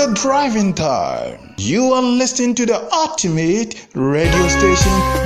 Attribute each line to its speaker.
Speaker 1: your driving time. You are listening to the ultimate radio station